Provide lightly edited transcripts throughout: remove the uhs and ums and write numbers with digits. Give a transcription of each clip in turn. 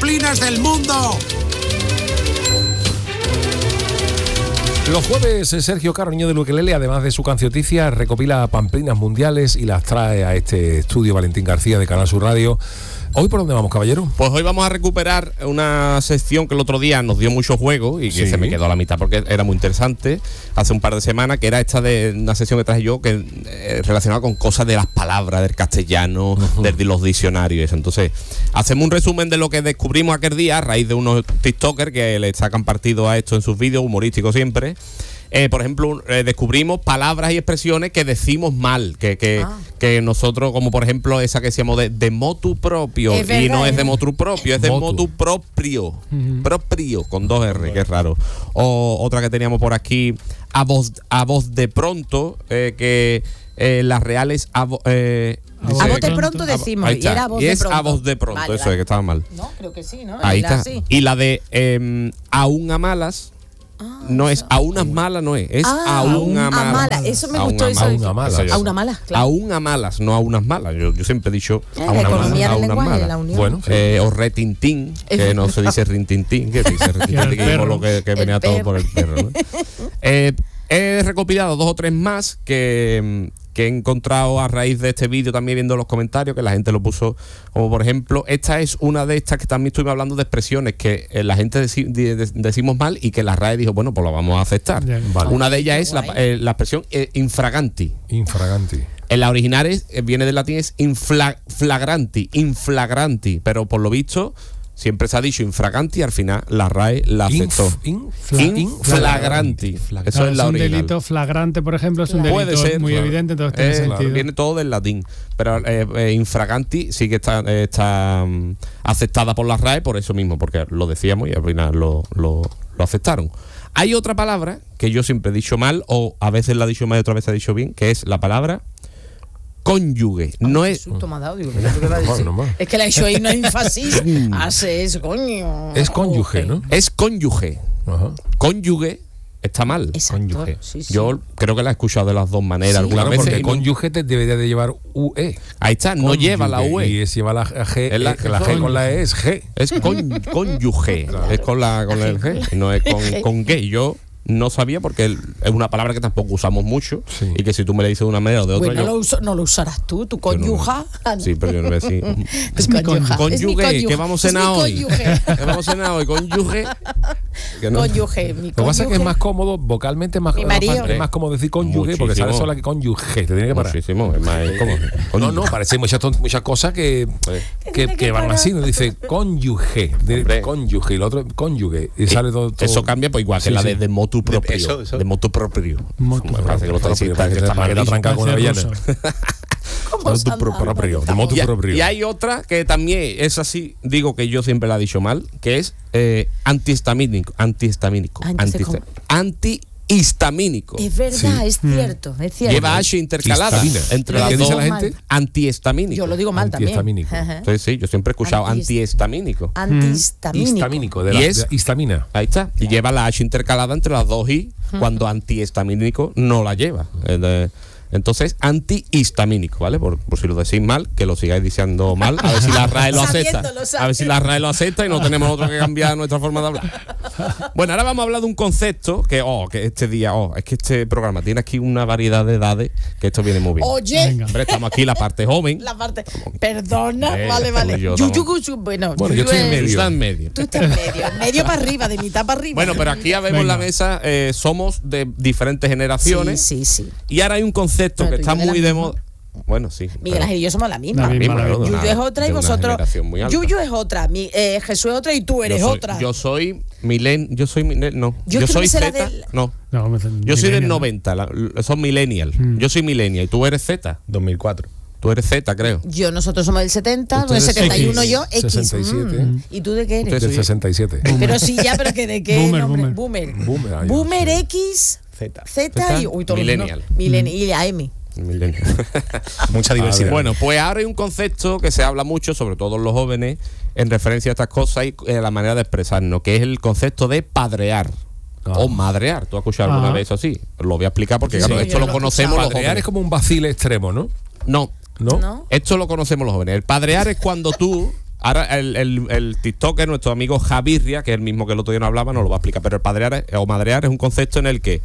pamplinas del mundo. Los jueves, Sergio Caro, niño del ukelele, además de su cancioticia, recopila pamplinas mundiales y las trae a este estudio Valentín García de Canal Sur Radio. ¿Hoy por dónde vamos, caballero? Pues hoy vamos a recuperar una sección que el otro día nos dio mucho juego y que se me quedó a la mitad porque era muy interesante hace un par de semanas, que era esta de una sección que traje yo que relacionada con cosas de las palabras, del castellano, de los diccionarios y eso. Entonces, hacemos un resumen de lo que descubrimos aquel día a raíz de unos TikTokers que le sacan partido a esto en sus vídeos, humorísticos siempre. Por ejemplo, descubrimos palabras y expresiones que decimos mal, que nosotros, como por ejemplo esa que decíamos de motu propio, y no es de motu propio, es de motu proprio, proprio, con 2 R, que es raro. O otra que teníamos por aquí, a voz de pronto, que las reales a voz de pronto decimos, y era a voz de pronto. A voz de pronto, vale, eso es que estaba mal. No, creo que sí, ¿no? Ahí está. Sí. Y la de aún a malas. No es a unas malas, no es aún a malas. Eso me gustó, eso. A una malas, claro. Aún a malas, no a unas malas. Yo siempre he dicho a una economía del lenguaje, la unión. Bueno, o retintín, que no se dice rintintín, que se dice retintín, que es lo que venía todo por el perro, ¿no? He recopilado 2 o 3 más que he encontrado a raíz de este vídeo, también viendo los comentarios, que la gente lo puso, como por ejemplo, esta es una de estas que también estuvimos hablando de expresiones que la gente decimos mal y que la RAE dijo, bueno, pues lo vamos a aceptar. Vale. Una de ellas es la expresión infraganti. Infraganti. En la original viene del latín, es inflagranti, pero por lo visto siempre se ha dicho infraganti, al final la RAE la aceptó. Inflagranti. Eso es la original. Un delito flagrante, por ejemplo, es un delito muy evidente, entonces tiene sentido. Viene todo del latín, pero infraganti sí que está aceptada por la RAE por eso mismo, porque lo decíamos y al final lo aceptaron. Hay otra palabra que yo siempre he dicho mal, o a veces la he dicho mal y otra vez he dicho bien, que es la palabra cónyuge. No es. Es que la he hecho ahí una énfasis. Hace eso, coño. Es cónyuge, ¿no? Es cónyuge. Ajá. Cónyuge está mal. Cónyuge. Sí. Yo creo que la he escuchado de las dos maneras algunas veces. Porque cónyuge te debería de llevar UE. Ahí está, no lleva la UE. Y es lleva la G. La G con la E es G. Es cónyuge. Claro. Es con el G. No es con gay. Yo no sabía porque es una palabra que tampoco usamos mucho y que si tú me le dices de una manera o de otra. Bueno, no lo usarás tú, tu cónyuja. Sí, pero yo no voy a decir. Es cónyuge, ¿qué vamos a cenar hoy? ¿Qué vamos a cenar hoy? Cónyuge. Cónyuge, mi cónyuge. Lo que pasa es que es más cómodo, vocalmente más cómodo decir cónyuge, porque sale sola que cónyuge. Te tiene que parar. Muchísimo, es más cómodo. No, parece muchas cosas que van así. Nos dice cónyuge, cónyuge, y lo otro cónyuge. Y sale todo. Eso cambia, pues igual que la de motu propio. De motu propio. Parece que lo está trancado con una villana. De motu propio. Y hay otra que también es así, digo que yo siempre la he dicho mal, que es antihistamínico. Antihistamínico. Es verdad, es cierto. Lleva H intercalada entre las dos. ¿Qué dice la gente? Antihistamínico. Yo lo digo mal también. Entonces sí, yo siempre he escuchado antihistamínico. Antihistamínico. De la histamina. Ahí está. Y lleva la H intercalada entre las dos I, cuando antihistamínico no la lleva. Entonces, antihistamínico, ¿vale? Por si lo decís mal, que lo sigáis diciendo mal, a ver si la RAE lo acepta. A ver si la RAE lo acepta y no tenemos otro que cambiar nuestra forma de hablar. Bueno, ahora vamos a hablar de un concepto que este día, es que este programa tiene aquí una variedad de edades, que esto viene muy bien. Oye. Hombre, estamos aquí la parte joven. Perdona, vale. Bueno, yo estoy en medio. Está en medio. Tú estás en medio para arriba, de mitad para arriba. Bueno, pero aquí ya vemos la mesa, somos de diferentes generaciones. Sí. Y ahora hay un concepto que está muy de moda. Bueno, sí. Miguel Ángel y yo somos la misma. Yuyu es otra y vosotros. Yuyu es otra, Jesús es otra y tú eres otra. Yo soy Yo soy Z. No. Yo soy del 90. Son millennial. Yo soy millennial. ¿Y tú eres Z? 2004. Tú eres Z, creo. Nosotros somos del 70, del 71 yo, X. 67. ¿Y tú de qué eres? Del 67. Pero sí, ya, pero que de qué. Boomer. Boomer X. Z y millennial. Y la M. Mucha diversidad. Bueno, pues ahora hay un concepto que se habla mucho, sobre todo en los jóvenes, en referencia a estas cosas y la manera de expresarnos, que es el concepto de padrear. O madrear. ¿Tú has escuchado alguna vez eso así? Lo voy a explicar porque claro, esto lo conocemos los jóvenes. Padrear es como un vacile extremo, ¿no? No. Esto lo conocemos los jóvenes. El padrear es cuando tú Ahora el TikToker, nuestro amigo Javirria, que es el mismo que el otro día no hablaba, nos lo va a explicar. Pero el padrear o madrear es un concepto en el que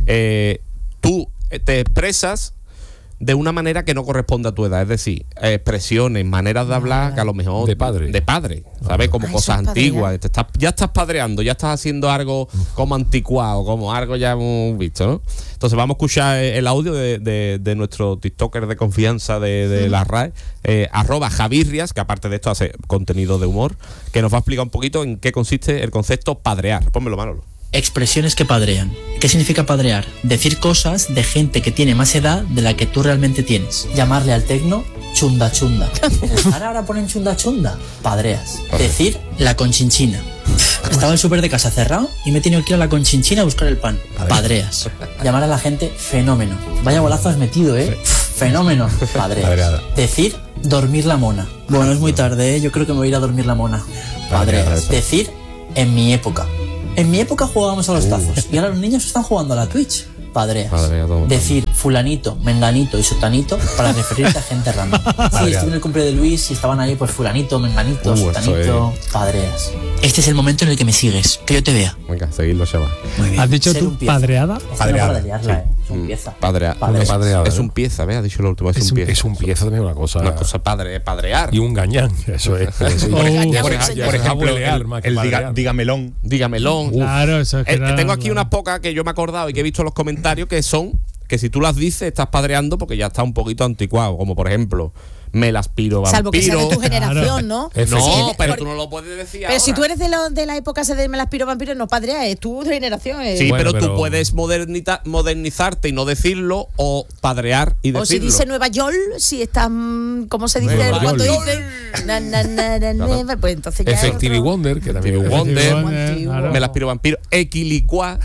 tú te expresas de una manera que no corresponde a tu edad, es decir, expresiones, maneras de hablar que a lo mejor de padre, ¿sabes? Como cosas antiguas. Ya estás padreando, ya estás haciendo algo como anticuado, como algo ya hemos visto, ¿no? Entonces vamos a escuchar el audio de nuestro TikToker de confianza de la RAE, @Javirrias, que aparte de esto hace contenido de humor, que nos va a explicar un poquito en qué consiste el concepto padrear. Pónmelo, Manolo. Expresiones que padrean. ¿Qué significa padrear? Decir cosas de gente que tiene más edad de la que tú realmente tienes. Llamarle al tecno chunda chunda. Ahora ponen chunda chunda. Padreas. Decir la conchinchina. Estaba el súper de casa cerrado y me he tenido que ir a la conchinchina a buscar el pan. Padreas. Llamar a la gente fenómeno. Vaya golazo has metido, Fenómeno. Padreas. Decir dormir la mona. Bueno, es muy tarde, Yo creo que me voy a ir a dormir la mona. Padreas. Decir en mi época. En mi época jugábamos a los tazos y ahora los niños están jugando a la Twitch. Padreas. Decir fulanito, menganito y sotanito para referirte a gente random. Sí, estuve en el cumpleaños de Luis y estaban ahí pues fulanito, menganito, sotanito, padreas. Este es el momento en el que me sigues, que yo te vea. Venga, seguidlo, chaval. ¿Has dicho tú padreada? Padreada. Es un pieza. Padreada. Es un pieza, ¿ves? Has dicho lo último, es un pieza. Es un pieza también una cosa padrear. Y un gañán, eso es. Por ejemplo, el dígamelón. Dígamelón. Claro, eso es que tengo aquí unas pocas que yo me he acordado y que he visto en los comentarios que son que si tú las dices estás padreando porque ya está un poquito anticuado, como por ejemplo me las piro vampiro. Salvo que sea de tu generación, ¿no? No, pero tú no lo puedes decir pero ahora. Si tú eres de la época de me las piro vampiro, no padreas, es tu generación. Sí, bueno, pero tú puedes modernizarte y no decir,lo o padrear y decirlo. O si dice Nueva York, si estás, ¿cómo se dice? Cuando dice pues entonces ya Effective Wonder, que también Wonder, me las piro vampiro, Equilicuá.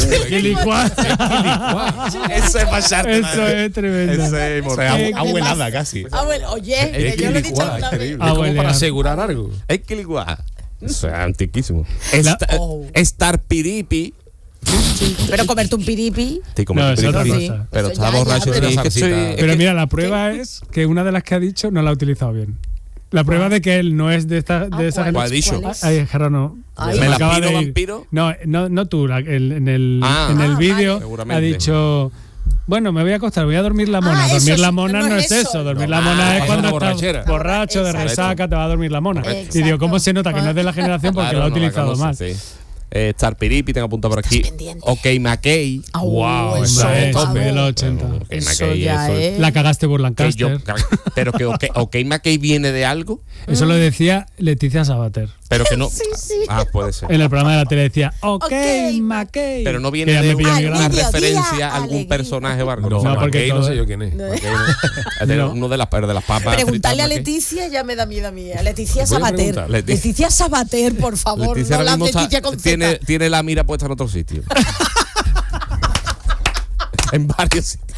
Eso es pasarte. Eso es tremendo. Eso es abuelada casi. Oye, que yo lo he dicho una vez. Es como para asegurar algo. Equilicuá. Eso es antiquísimo. Estar piripi. Sí, pero comerte un piripi. No, es otra cosa. Pero está borracho. Pero mira, la prueba es que una de las que ha dicho no la ha utilizado bien. La prueba de que él no es de esa gente. ¿Cuál ha dicho? Ay, Gerardo, ¿Me la piro vampiro? No tú. En el vídeo ha dicho... Bueno, me voy a acostar, voy a dormir la mona. Dormir la mona no es eso. Dormir la mona es cuando estás borracho, de resaca, te va a dormir la mona. Y digo, ¿cómo se nota que no es de la generación? Porque lo ha utilizado mal. Star Piripi, tengo apuntado por aquí. OK McKay. Wow, esa es de los 80. La cagaste por Lancaster. Pero que OK McKay viene de algo. Eso lo decía Leticia Sabater. Pero que no. Sí. Puede ser. En el programa de la tele decía OK McKay. Pero no viene de una referencia a algún personaje o algo. No, porque no sé yo quién es. Uno de las papas. Preguntarle a Leticia ya me da miedo a mí. A Leticia Sabater. Leticia Sabater, por favor. Leticia no la Leticia con tiene la mira puesta en otro sitio. En varios sitios.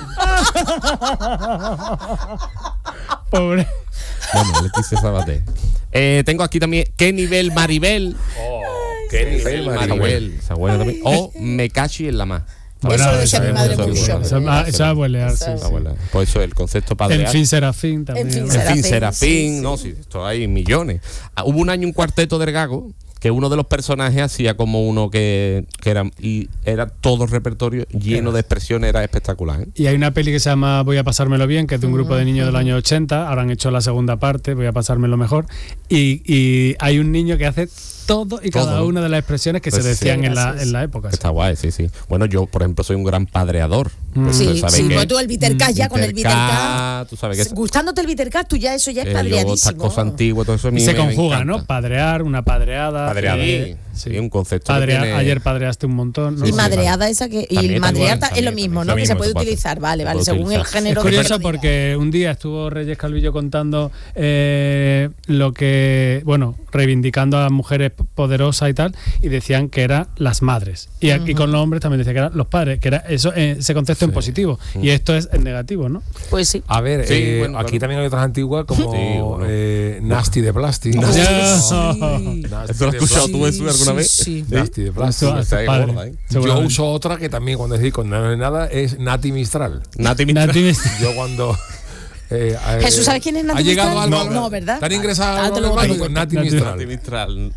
Pobre. Bueno, Leticia Sabater. Tengo aquí también ¿Qué nivel Maribel? ¿Qué nivel Maribel? Esa buena también. O Me cachi en la más. Eso lo decía mi madre mucho. Eso es abuelear, sí. Por eso el concepto padrear. En fin Serafín también. En fin Serafín. No, sí, esto hay millones. Hubo un año un cuarteto del Gago que uno de los personajes hacía como uno que era todo el repertorio lleno de expresiones, era espectacular. Y hay una peli que se llama Voy a pasármelo bien, que es de un grupo de niños del año 80, ahora han hecho la segunda parte, Voy a pasármelo mejor, y hay un niño que hace todo y cada una de las expresiones que se decían en la época. Está guay, sí. Bueno, yo, por ejemplo, soy un gran padreador. Sí, pues tú el Vitercast ya con el Vitercast. Tú sabes que gustándote el Vitercast, tú ya eso ya es padreadísimo. Estas cosas antiguas, todo eso. Y se conjuga, ¿no? Padrear, una padreada. Sí, un concepto. Ayer padreaste un montón, ¿no? Y madreada esa que. Y madrear es lo mismo, ¿no? Que se puede utilizar, vale, según el género. Es curioso porque un día estuvo Reyes Calvillo contando lo que. Bueno, reivindicando a mujeres poderosas y tal, y decían que eran las madres. Y aquí con los hombres también decían que eran los padres, que era eso, ese concepto en positivo. Y esto es en negativo, ¿no? Pues sí. A ver, aquí también hay otras antiguas como Nasty de Plástico. ¿Esto lo has escuchado tú eso alguna vez? Sí. Nasty de Plástico. Yo uso otra que también cuando decís con nada es Nati Mistral. Nati Mistral. Yo cuando Jesús, ¿sabes quién es Nati Mistral? ¿Ha llegado algo? No, ¿verdad? ¿Están ingresados al banco? Pues Nati Mistral.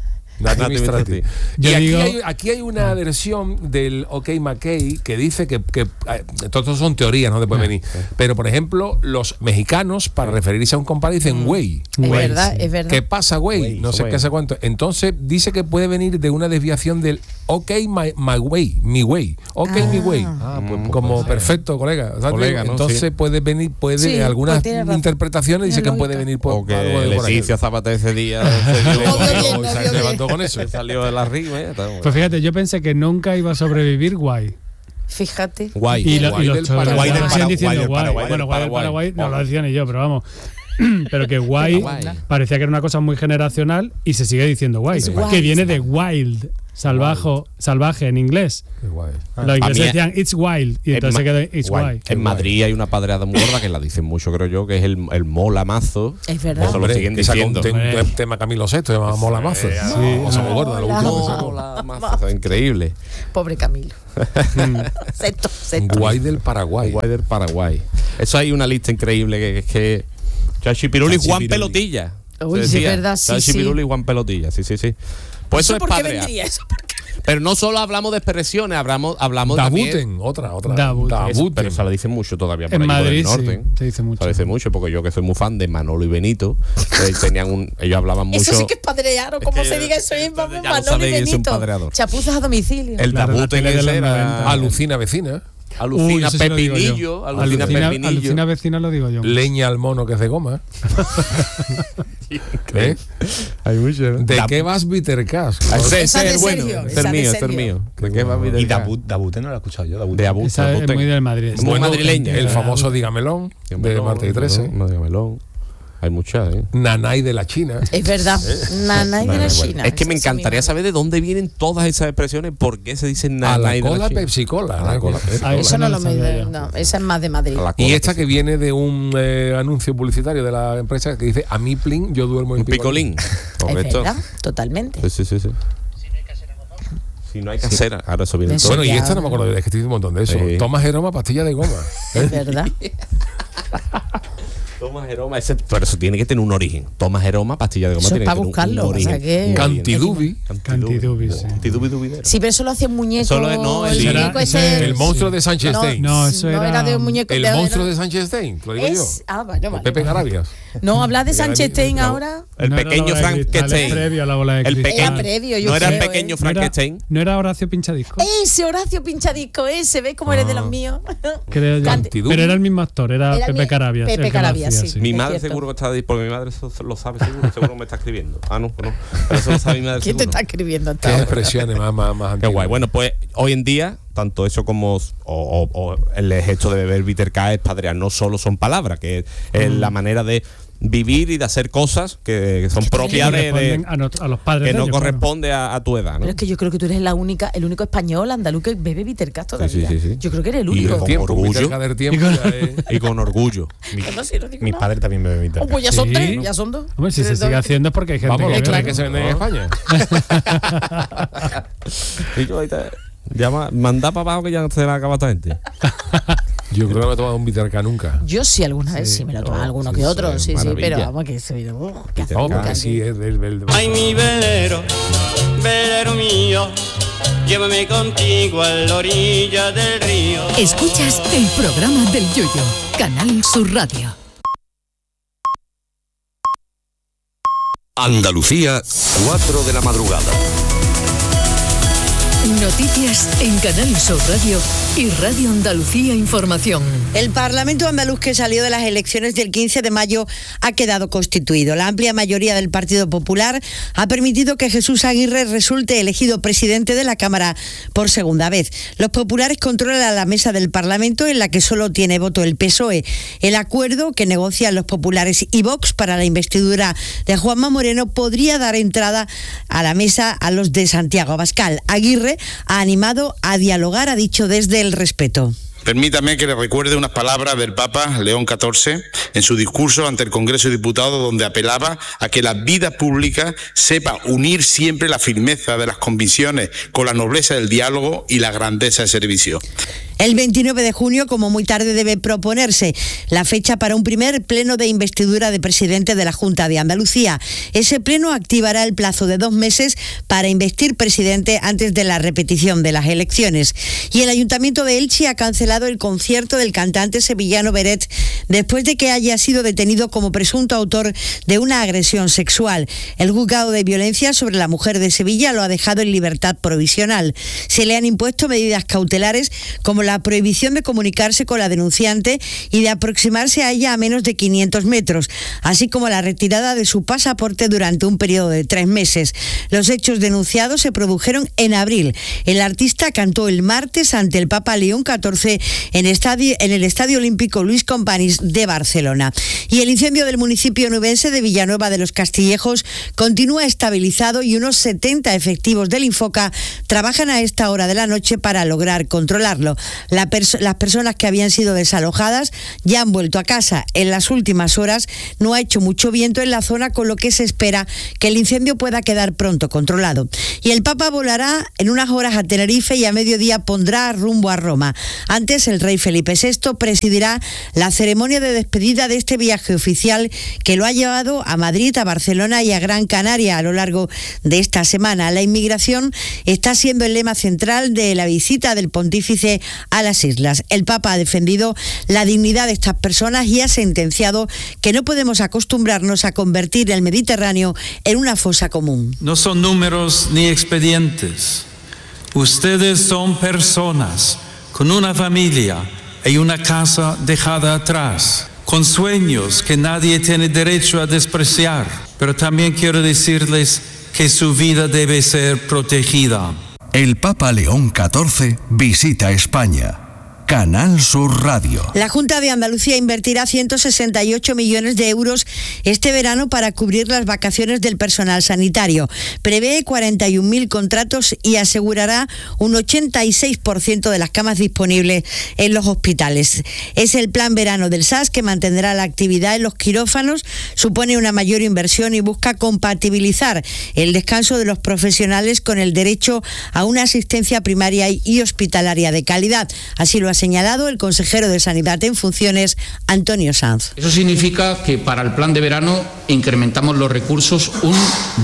Y aquí hay una versión del OK McKay que dice que todos son teorías, no te puede venir. Pero, por ejemplo, los mexicanos, para referirse a un compadre, dicen güey. Es verdad. ¿Qué pasa, güey? No sé qué sé cuánto. Entonces, dice que puede venir de una desviación del OK my way, mi way. OK mi way. Pues, como perfecto, colega. ¿no? Entonces sí. puede venir, algunas interpretaciones dice que puede venir por algo de por ahí. Leticia Zapata ese día se levantó con eso. Salió de la rima. Pues fíjate, yo pensé que nunca iba a sobrevivir Guay. Fíjate. Guay. Y los chavales siguen diciendo Guay. Bueno, Guay del Paraguay no lo decía ni yo, pero vamos. Pero que Guay parecía que era una cosa muy generacional y se sigue diciendo Guay. Que viene de wild. Salvaje en inglés. Los ingleses decían it's wild y entonces se quedó it's wild. En Madrid hay una padreada muy gorda que la dicen mucho, creo yo, que es el molamazo. Es verdad. Eso lo siguen diciendo. Un tema Camilo VI se llama molamazo. Cosa muy gorda. Molamazo. Increíble. Pobre Camilo. Sexto. Guay del Paraguay. Guay del Paraguay. Eso hay una lista increíble que es que Chachi Piruli y Juan Pelotilla. Uy, sí, es verdad, sí. Chachi Piruli y Juan Pelotilla, sí. Pues eso es padre. Pero no solo hablamos de expresiones, hablamos Dabuten, también. otra. Dabuten. Pero se lo dicen mucho todavía por en ahí Madrid, por el norte. Sí, se dice mucho. Se dice mucho, porque yo que soy muy fan de Manolo y Benito, ellos hablaban mucho. Eso sí que es padrear, o como se diga eso mismo, Manolo y Benito. Chapuzas a domicilio. El Dabuten era Alucina vecina. Alucina Pepinillo. Alucina vecina lo digo yo. Leña al mono que es de goma. Hay mucho. ¿De qué vas Vitercas? Ese es el bueno. Es el mío. ¿De qué vas Vitercas? Y Dabute no lo he escuchado yo. Dabute. Esa es muy del Madrid. Muy madrileña. El famoso Dígamelón de Marta y 13. Dígamelón. Hay muchas, Nanay de la China. Es verdad. Nanay de la China. Es que me encantaría saber de dónde vienen todas esas expresiones, por qué se dicen Nanay de la China. Pepsi Cola. Eso no lo me. No, esa es más de Madrid. Y esta que viene de un anuncio publicitario de la empresa que dice: a mi plin, yo duermo en picolín. Es verdad, totalmente. Sí. Si no hay casera, ahora eso viene todo. Bueno, y esta no me acuerdo, es que estoy diciendo un montón de eso. Toma Jeroma, pastilla de goma. Es verdad. Toma Jeroma, pero eso tiene que tener un origen. Toma Jeroma, pastilla de goma. Eso tiene para buscarlo. O sea que... Cantidubi. Sí, pero eso lo hacía un muñeco. No, el monstruo de Sánchez Stein. No, eso era de un muñeco. El monstruo de Sánchez Stein, lo digo yo. Vale. Pepe Garabias. No, hablas de Sánchez Stein ahora. El pequeño Frankenstein. Era previo, yo no era el pequeño Frankenstein. No era Horacio Pinchadisco. Ese Horacio Pinchadisco, ese, ¿ves cómo eres de los míos? Creo yo. Pero era el mismo actor, era Pepe Carabias. Pepe Carabias, sí. Mi madre seguro que está ahí, porque mi madre lo sabe seguro me está escribiendo. No. Pero eso lo sabe mi madre. ¿Quién te está escribiendo? Qué expresiones más antiguas. Qué guay. Bueno, pues hoy en día, tanto eso como o el gesto de beber Viterka es padrear, no solo son palabras, que es la manera de vivir y de hacer cosas que son propias a los padres que no corresponde a tu edad, ¿no? Pero es que yo creo que tú eres el único español andaluz que bebe Viterka todavía. Sí. Yo creo que eres el único. Y con orgullo. Y con orgullo. Mis padres también beben Viterka. Pues ya son tres, ya son dos. Hombre, si se sigue haciendo es porque hay gente que se vende en España. Y yo ahorita manda para abajo que ya se la acaba esta gente. Yo creo que no me he tomado un Viterka nunca. Yo sí, alguna vez sí me lo he tomado, alguno que otro, sí, pero vamos que se vino. Sí, es del. Ay, mi velero mío, llévame contigo a la orilla del río. Escuchas el programa del Yoyo, Canal Sur Radio. Andalucía, 4 de la madrugada. Noticias en Canal Sur Radio y Radio Andalucía Información. El Parlamento andaluz que salió de las elecciones del 15 de mayo ha quedado constituido. La amplia mayoría del Partido Popular ha permitido que Jesús Aguirre resulte elegido presidente de la Cámara por segunda vez. Los populares controlan la mesa del Parlamento, en la que solo tiene voto el PSOE. El acuerdo que negocian los populares y Vox para la investidura de Juanma Moreno podría dar entrada a la mesa a los de Santiago Abascal. Aguirre ha animado a dialogar, ha dicho desde el respeto. Permítame que le recuerde unas palabras del Papa León XIV en su discurso ante el Congreso de Diputados, donde apelaba a que la vida pública sepa unir siempre la firmeza de las convicciones con la nobleza del diálogo y la grandeza del servicio. El 29 de junio, como muy tarde, debe proponerse la fecha para un primer pleno de investidura de presidente de la Junta de Andalucía. Ese pleno activará el plazo de 2 meses para investir presidente antes de la repetición de las elecciones. Y el Ayuntamiento de Elche ha cancelado el concierto del cantante sevillano Beret después de que haya sido detenido como presunto autor de una agresión sexual. El juzgado de violencia sobre la mujer de Sevilla lo ha dejado en libertad provisional. Se le han impuesto medidas cautelares como la prohibición de comunicarse con la denunciante y de aproximarse a ella a menos de 500 metros, así como la retirada de su pasaporte durante un periodo de 3 meses. Los hechos denunciados se produjeron en abril. El artista cantó el martes ante el Papa León XIV en el Estadio Olímpico Luis Companys de Barcelona. Y el incendio del municipio nubense de Villanueva de los Castillejos continúa estabilizado y unos 70 efectivos del Infoca trabajan a esta hora de la noche para lograr controlarlo. Las personas que habían sido desalojadas ya han vuelto a casa. En las últimas horas no ha hecho mucho viento en la zona, con lo que se espera que el incendio pueda quedar pronto controlado. Y el Papa volará en unas horas a Tenerife y a mediodía pondrá rumbo a Roma. Antes, el rey Felipe VI presidirá la ceremonia de despedida de este viaje oficial que lo ha llevado a Madrid, a Barcelona y a Gran Canaria a lo largo de esta semana. La inmigración está siendo el lema central de la visita del pontífice a las islas. El Papa ha defendido la dignidad de estas personas y ha sentenciado que no podemos acostumbrarnos a convertir el Mediterráneo en una fosa común. No son números ni expedientes. Ustedes son personas con una familia y una casa dejada atrás, con sueños que nadie tiene derecho a despreciar. Pero también quiero decirles que su vida debe ser protegida. El Papa León XIV visita España. Canal Sur Radio. La Junta de Andalucía invertirá 168 millones de euros este verano para cubrir las vacaciones del personal sanitario. Prevé 41.000 contratos y asegurará un 86% de las camas disponibles en los hospitales. Es el plan verano del SAS que mantendrá la actividad en los quirófanos, supone una mayor inversión y busca compatibilizar el descanso de los profesionales con el derecho a una asistencia primaria y hospitalaria de calidad. Así lo ha señalado el consejero de Sanidad en funciones, Antonio Sanz. Eso significa que para el plan de verano incrementamos los recursos un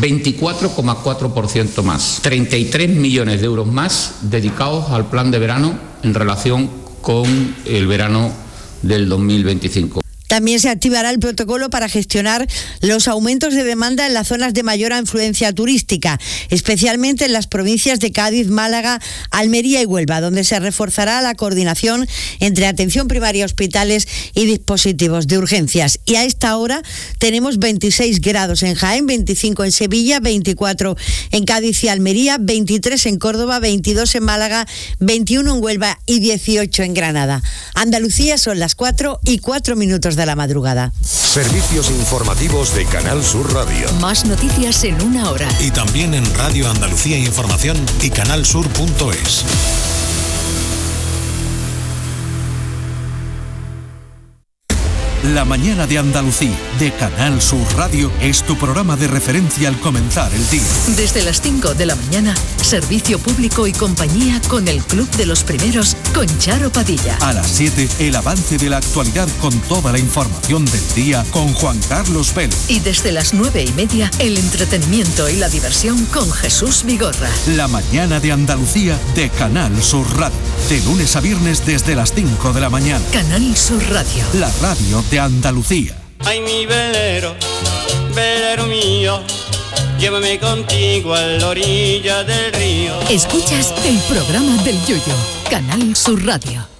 24,4% más. 33 millones de euros más dedicados al plan de verano en relación con el verano del 2025. También se activará el protocolo para gestionar los aumentos de demanda en las zonas de mayor afluencia turística, especialmente en las provincias de Cádiz, Málaga, Almería y Huelva, donde se reforzará la coordinación entre atención primaria, hospitales y dispositivos de urgencias. Y a esta hora tenemos 26 grados en Jaén, 25 en Sevilla, 24 en Cádiz y Almería, 23 en Córdoba, 22 en Málaga, 21 en Huelva y 18 en Granada. Andalucía, son las 4:04 de la madrugada. Servicios informativos de Canal Sur Radio. Más noticias en una hora. Y también en Radio Andalucía Información y canalsur.es. La mañana de Andalucía, de Canal Sur Radio, es tu programa de referencia al comenzar el día. Desde las 5 de la mañana, servicio público y compañía con el Club de los Primeros, con Charo Padilla. A las 7, el avance de la actualidad con toda la información del día con Juan Carlos Vélez. Y desde las 9:30, el entretenimiento y la diversión con Jesús Vigorra. La mañana de Andalucía, de Canal Sur Radio. De lunes a viernes desde las 5 de la mañana. Canal Sur Radio. La radio de Andalucía. Ay, mi velero, velero mío, llévame contigo a la orilla del río. Escuchas el programa del Yoyo, Canal Sur Radio.